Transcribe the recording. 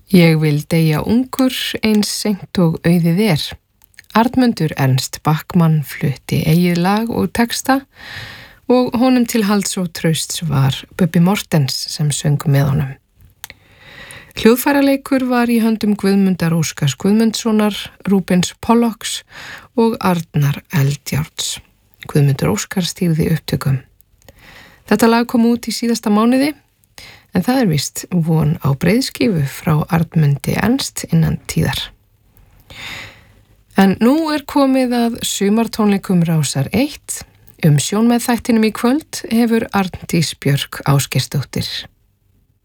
Ég vil deyja ungur eins seint og auðið er. Arnmundur Ernst Bachmann flutti eigið lag og texta og honum til halds og trausts var Bubbi Mortens sem söng með honum. Hljóðfæraleikur var í höndum Guðmundar Óskars Guðmundssonar, Rúbens Pollocks og Arnar Eldjárns. Guðmundur Óskar stýrði upptökum. Þetta lag kom út í síðasta mánuði, en það víst von á breiðskífu frá Arnmundi Ernst innan tíðar. En nú komið að sumartónleikum Rásar 1. Umsjón með þættinum í kvöld hefur Arndís Björk Ásgeirsdóttir.